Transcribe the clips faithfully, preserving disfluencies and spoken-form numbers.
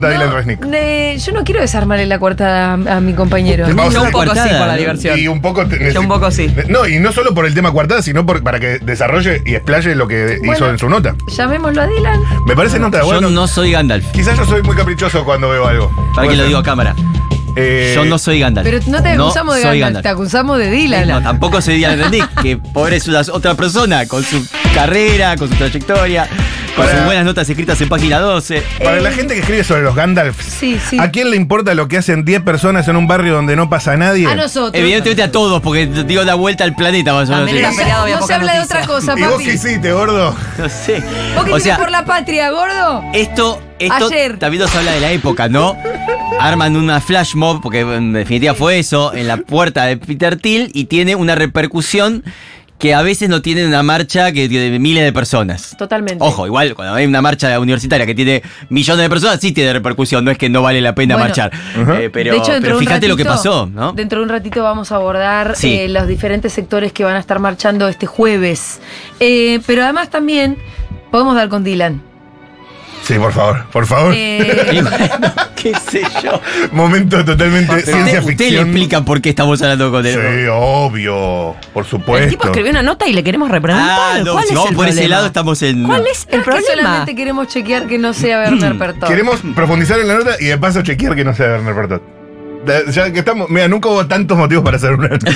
Dylan Resnick. Ne, yo no quiero desarmarle la coartada a, a mi compañero. Vamos a Yo un hacer poco coartada, sí por la ¿no? diversión. Y un poco. te- Yo un poco sí. No, y no solo por el tema coartada, sino por, para que desarrolle y explaye lo que Bueno. hizo en su nota. Llamémoslo a Dylan. Me parece nota Yo bueno. no soy Gandalf. Quizás yo soy muy caprichoso cuando veo algo. Para que Puede lo ser. digo a cámara. Eh, Yo no soy Gandalf. Pero no te acusamos de soy Gandalf, te acusamos de Dylan. No, tampoco soy Dylan Resnick, que pobre es una, otra persona, con su carrera, con su trayectoria, con Para- sus buenas notas escritas en página doce. Para Eh, la gente que escribe sobre los Gandalf, Sí, sí. ¿a quién le importa lo que hacen diez personas en un barrio donde no pasa nadie? A nosotros. Evidentemente a todos, porque digo la vuelta al planeta más o menos. También era No se- feriado, había no se poca habla de noticia. otra cosa, ¿Y vos papi. qué hiciste, gordo? No sé. ¿Vos qué O hiciste sea, por la patria, gordo? esto, esto Ayer. también nos habla de la época, ¿no? Arman una flash mob, porque en definitiva fue eso, en la puerta de Peter Thiel y tiene una repercusión que a veces no tiene una marcha que tiene miles de personas. Totalmente. Ojo, igual cuando hay una marcha universitaria que tiene millones de personas, sí tiene repercusión, no es que no vale la pena Bueno, marchar. Ujú. Eh, pero de hecho, dentro pero de un fíjate lo que ratito- pasó, ¿no? Dentro de un ratito vamos a abordar Sí. eh, los diferentes sectores que van a estar marchando este jueves. Eh, pero además también podemos dar con Dylan. Sí, por favor, por favor. Eh, Y bueno, qué sé yo. Momento totalmente Usted, ciencia usted le ficción. explica por qué estamos hablando con él. Sí, obvio, por supuesto. El tipo escribió una nota y le queremos repreguntar. Ah, no, ¿Cuál si es vamos el por ese problema? lado estamos en... ¿Cuál es el es que problema? solamente queremos chequear que no sea Werner Pertot. Queremos profundizar en la nota y de paso chequear que no sea Werner Pertot. De- Ya que estamos, mira, nunca hubo tantos motivos para hacer una nota.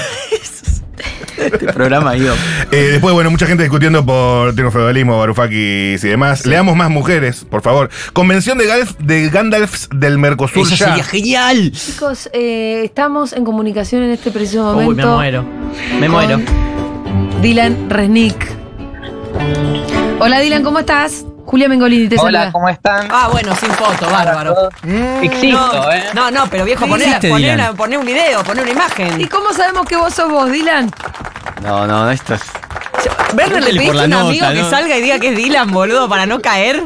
Este programa ha ido. Eh, después, bueno, mucha gente discutiendo por feudalismo, Varoufakis y demás. Leamos más mujeres, por favor. Convención de, Galf, de Gandalfs del Mercosur Eso ya. sería genial. Chicos, eh, estamos en comunicación en este preciso momento. Uy, me muero. Me con muero. Dylan Resnick. Hola Dylan, ¿cómo estás? Julia Mengolini te Hola, saluda. ¿cómo están? Ah, bueno, sin foto, bárbaro. Existo, no, ¿eh? no, no, pero viejo, Sí, poné, existe, poné, Dylan. una- poné un video, poné una ¿Y imagen. cómo sabemos que vos sos vos, Dylan? No, no, esto es... Werner, le Pregúntale pediste por a un la amigo nota, que ¿no? salga y diga que es Dylan, boludo, para no caer.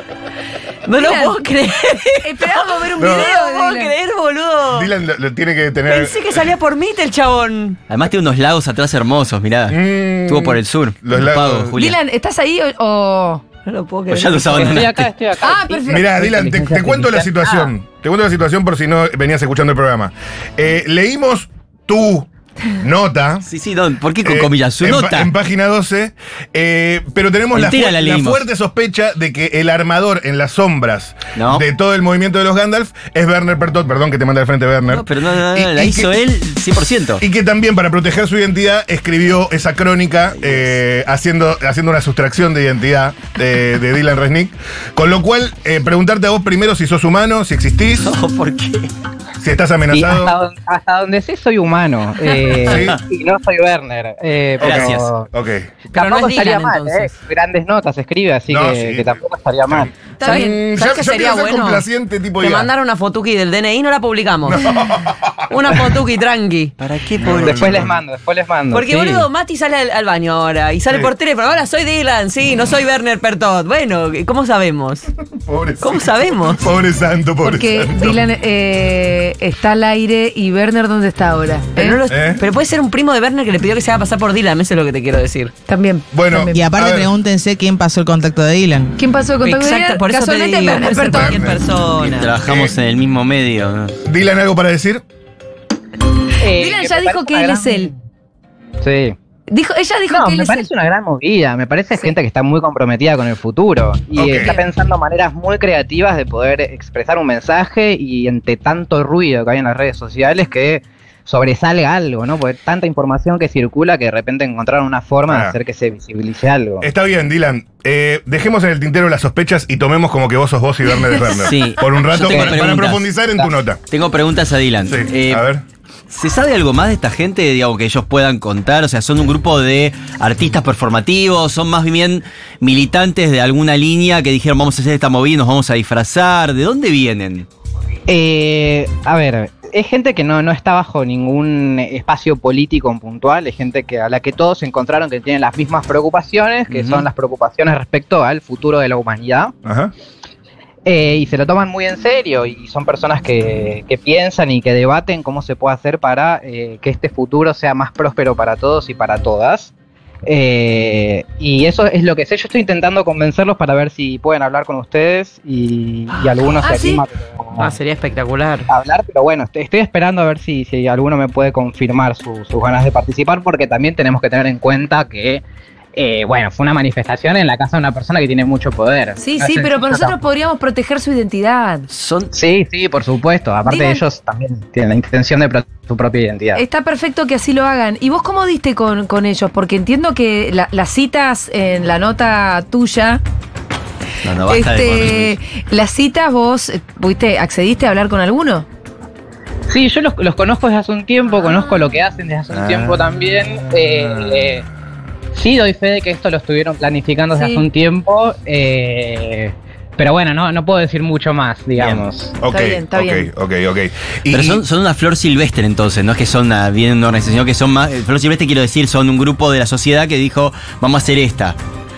No lo Dylan. puedo creer. Esperábamos ver un No. video No de lo puedo Dylan. creer, boludo. Dylan lo, lo tiene que tener. Pensé que salía por mí el chabón. Además tiene unos lagos atrás hermosos, mirá. Mm, Estuvo por el sur. Los Lo lagos. pago, Julia. Dylan, ¿estás ahí o...? o- No lo puedo O creer. ya los Estoy abandonaste. acá, estoy acá. Ah, perfecto. Mirá, Dylan, te, te cuento la situación. Te cuento la situación por si no venías escuchando el programa. Eh, leímos tu nota. Sí, sí, no, ¿por qué con eh, comillas? Su en, pa- nota. en página doce, eh, pero tenemos la, Entera fu- la la leímos. fuerte sospecha de que el armador en las sombras No. de todo el movimiento de los Gandalf es Werner Pertot, perdón que te manda al frente Werner. No, pero no, no, no, Y- la y hizo que- él cien por ciento. Y que también para proteger su identidad escribió esa crónica eh, haciendo, haciendo una sustracción de identidad de, de Dylan Resnick. Con lo cual, eh, preguntarte a vos primero si sos humano, si existís, No, ¿por qué? si estás Y amenazado. hasta, don- hasta donde sé soy humano. Eh, Y no soy Werner. Eh, pero Gracias. Ok. Pero no tampoco es estaría Dylan, mal, entonces. eh. Grandes notas escribe, así No, que, sí. que tampoco estaría mal. Está ¿Sabes- bien. Mm, ¿Sabes ya- qué ya sería quiero ser bueno? complaciente, tipo Te ya. mandaron una fotuki del D N I, no la publicamos. Una fotuki tranqui. ¿Para qué, pobre? Después les mando, después les mando. Porque, sí. boludo, Mati sale al, al baño ahora y sale Sí. por teléfono. Hola, soy Dylan, sí, no soy Werner Pertot. Bueno, ¿cómo sabemos? Pobre ¿Cómo santo. sabemos? Pobre santo, pobre Porque santo. Dylan eh, está al aire y Werner, ¿dónde está ahora? Pero, ¿Eh? no lo- ¿Eh? pero puede ser un primo de Werner que le pidió que se haga pasar por Dylan, eso es lo que te quiero decir. También. Bueno, también. Y A aparte ver. pregúntense quién pasó el contacto de Dylan. ¿Quién pasó el contacto de Exacto, Dylan? por eso te Casualmente digo, Werner puede ser Pertot. cualquier persona. Trabajamos en el mismo medio. ¿no? Dylan, ¿algo para decir? Eh, Dylan me ya dijo parece que una él gran- es él. Sí. Dijo, ella dijo No, que él me es él. parece una gran movida, me parece gente que está muy comprometida con el futuro y Ok. está pensando maneras muy creativas de poder expresar un mensaje y entre tanto ruido que hay en las redes sociales que sobresalga algo, ¿no? Porque tanta información que circula que de repente encontraron una forma Ah. de hacer que se visibilice algo. Está bien, Dylan. Eh, dejemos en el tintero las sospechas y tomemos como que vos sos vos y Werner es Werner. Sí. Por un Yo rato, tengo para, para preguntas. profundizar en tu nota. Tengo preguntas a Dylan. Sí, Eh, a ver. ¿Se sabe algo más de esta gente, digamos, que ellos puedan contar? O sea, ¿son un grupo de artistas performativos? ¿Son más bien militantes de alguna línea que dijeron vamos a hacer esta movida y nos vamos a disfrazar? ¿De dónde vienen? Eh, a ver, es gente que no, no está bajo ningún espacio político en puntual, es gente que a la que todos encontraron que tienen las mismas preocupaciones, que Ujú. son las preocupaciones respecto al futuro de la humanidad. Ajá. Eh, y se lo toman muy en serio y son personas que, que piensan y que debaten cómo se puede hacer para eh, que este futuro sea más próspero para todos y para todas. Eh, y eso es lo que sé. Yo estoy intentando convencerlos para ver si pueden hablar con ustedes y, y algunos Ah, se ¿sí? animan Ah, sería espectacular. a hablar, pero bueno, estoy, estoy esperando a ver si, si alguno me puede confirmar su- sus ganas de participar, porque también tenemos que tener en cuenta que, eh, bueno, fue una manifestación en la casa de una persona que tiene mucho poder. Sí, No sí, es pero sencillo nosotros tampoco. podríamos proteger su identidad. Son, Sí, sí, por supuesto. Aparte Digan- ellos también tienen la intención de proteger su propia identidad. Está perfecto que así lo hagan. ¿Y vos cómo diste con, con ellos? Porque entiendo que la- las citas en la nota tuya, no, no basta de este, las citas vos, eh, ¿pudiste, accediste a hablar con alguno? Sí, yo los, los conozco desde hace un tiempo, conozco lo que hacen desde hace un Ah. tiempo también. Eh, sí, doy fe de que esto lo estuvieron planificando desde Sí. hace un tiempo. eh, pero bueno, no, no puedo decir mucho más, digamos. Ok, bien, está ok, bien. ok, ok. Y- Pero y- son, son una flor silvestre entonces, no es que son una, bien una organización, que son más... eh, Flor silvestre quiero decir, son un grupo de la sociedad que dijo, vamos a hacer esta.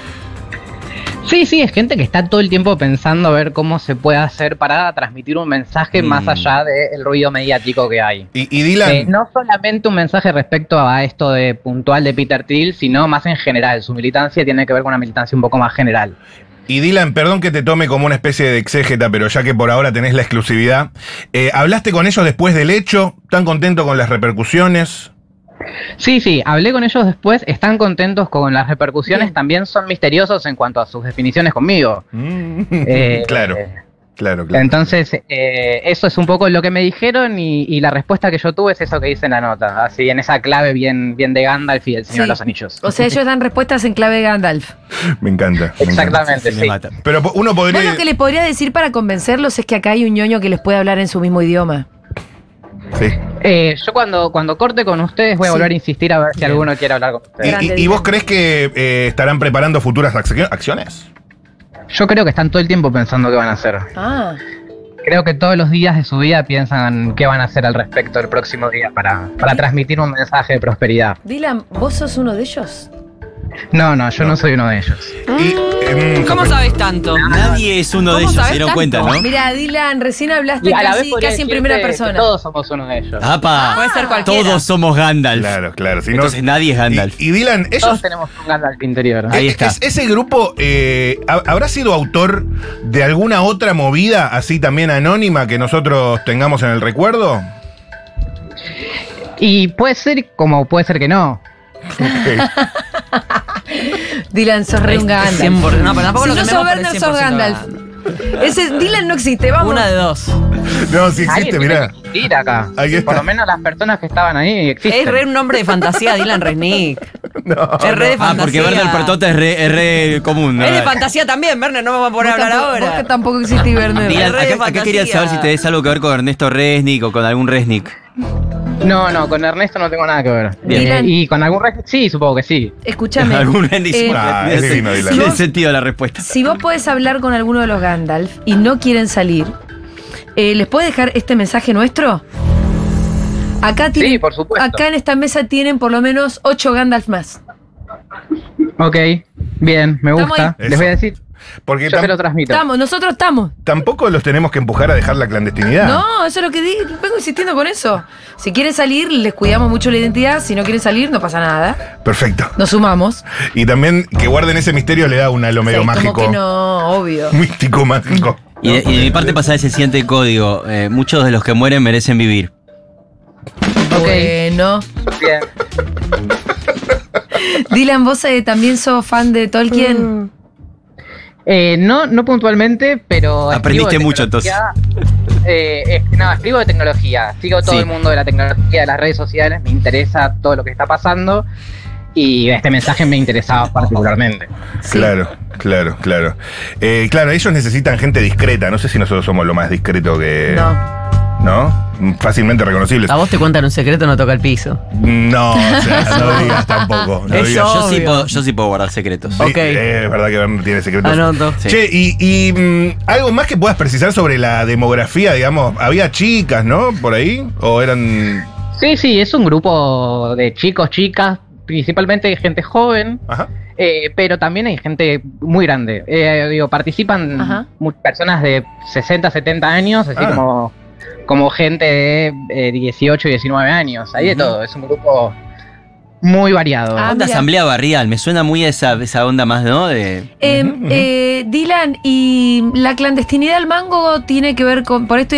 Sí, sí, es gente que está todo el tiempo pensando a ver cómo se puede hacer para transmitir un mensaje Mm. más allá del ruido mediático que hay. y, y Dylan, Eh, no solamente un mensaje respecto a esto de puntual de Peter Thiel, sino más en general. Su militancia tiene que ver con una militancia un poco más general. y Dylan, perdón que te tome como una especie de exégeta, pero ya que por ahora tenés la exclusividad, eh, ¿hablaste con ellos después del hecho? ¿Están contentos con las repercusiones? Sí, sí, hablé con ellos después, están contentos con las repercusiones, Bien. también son misteriosos en cuanto a sus definiciones conmigo. Eh, claro, eh, claro, claro. Entonces, eh, eso es un poco lo que me dijeron y, y la respuesta que yo tuve es eso que dice en la nota, así en esa clave bien, bien de Gandalf y del Señor Sí. de los Anillos. O sea, ellos dan respuestas en clave Gandalf. Me encanta. me encanta. Exactamente, Me sí. mata. Pero po- uno podría... Vos lo que le podría decir para convencerlos es que acá hay un ñoño que les puede hablar en su mismo idioma. Sí. Eh, yo cuando, cuando corte con ustedes voy a Sí. volver a insistir a ver si Bien. alguno quiere hablar con ¿Y, ustedes. Grande, y- y Dylan. vos crees que eh, estarán preparando futuras acci- acciones? Yo creo que están todo el tiempo pensando qué van a hacer. Ah, Creo que todos los días de su vida piensan qué van a hacer al respecto el próximo día para, para transmitir un mensaje de prosperidad. Dylan, ¿vos sos uno de ellos? No, no, yo no, soy uno de ellos. Y, em, ¿Cómo sabes tanto? Nadie es uno de ¿Cómo ellos, se sabes dieron tanto? cuenta, ¿no? Mira, Dylan, recién hablaste Y a la vez casi, podría casi en decirte primera que persona. todos somos uno de ellos. ¡Apa! Puede ser cualquiera. Todos somos Gandalf. Claro, claro. Si no- Entonces nadie es Gandalf. Y, y Dylan, ellos... Todos tenemos un Gandalf interior. Ahí eh, está. es- ese grupo eh, ¿ha- habrá sido autor de alguna otra movida así también anónima que nosotros tengamos en el recuerdo? Y puede ser como puede ser que no. Dylan, sos re un Gandalf. cien por ciento. No, pero tampoco si lo no sos cambiamos por el Werner, cien sos por ciento Gandalf. Gandalf. Ese Dylan no existe, vamos. Una de dos. No, sí existe, Alguien tiene mirá. que existir acá. Ahí está. Por lo menos las personas que estaban ahí existen. Es re un nombre de fantasía, Dylan Resnick. No, Es re de Ah, fantasía. porque Werner Pertota es re, es re común, ¿no? Es de fantasía también, Werner, no me voy a poner a Vos hablar tampoco- Vos que ahora. tampoco existís, Werner. Dylan, Es re de acá, acá fantasía. quería saber si tenés algo que ver con Ernesto Resnick o con algún Resnick. No, no, con Ernesto no tengo nada que ver. Bien. Eh, Dylan. y con algún resto, sí, supongo que sí. Escúchame. Algún Resnick. Eh, Ah, Tiene es divino, sen- Dylan. tiene sentido la respuesta. Si vos podés hablar con alguno de los Gandalf y no quieren salir, eh, ¿les puedes dejar este mensaje nuestro? Acá tienen, Sí, por supuesto. acá en esta mesa tienen por lo menos ocho Gandalf más. Ok, bien, me Estamos gusta. ahí. Les voy a decir, Porque yo tam- se lo transmito. Estamos, nosotros estamos. tampoco los tenemos que empujar a dejar la clandestinidad. No, eso es lo que di- vengo insistiendo con eso. Si quieren salir, les cuidamos mucho la identidad. Si no quieren salir, no pasa nada. Perfecto. Nos sumamos. Y también que guarden ese misterio le da un halo medio Sí, mágico. como que no, obvio. Místico, mágico. Y de, y de mi parte pasa ese siguiente código. Eh, muchos de los que mueren merecen vivir. Ok. Bueno. Bien. Dylan, vos eh, también sos fan de Tolkien. Eh, no, no puntualmente, pero. Aprendiste escribo de mucho, tecnología. Eh, es- no, escribo de tecnología. Sigo todo Sí. el mundo de la tecnología, de las redes sociales. Me interesa todo lo que está pasando. Y este mensaje me interesaba particularmente. Sí. Claro, claro, claro. Eh, claro, ellos necesitan gente discreta. No sé si nosotros somos lo más discreto que. No. ¿No? Fácilmente reconocibles. A vos te cuentan un secreto, no toca el piso. No, o sea, no digas tampoco. No Eso. digas. Yo sí, Obvio. puedo, yo sí puedo guardar secretos. Sí, Ok. eh, es verdad que Werner tiene secretos. Anoto. Sí. Che, y, y, mm, algo más que puedas precisar sobre la demografía, digamos, había chicas, ¿no? Por ahí, o eran. Sí, sí, es un grupo de chicos, chicas, principalmente gente joven. Ajá. Eh, pero también hay gente muy grande. Eh, digo, participan Ajá. mu- personas de sesenta, setenta años, así Ah. como, como gente de eh, dieciocho y diecinueve años. Hay de Ujú. todo. Es un grupo muy variado. Ah, Onda mira. asamblea barrial, me suena muy a esa, esa onda más, ¿no? De... Eh, eh, Dylan, ¿y la clandestinidad del mango tiene que ver con, por esto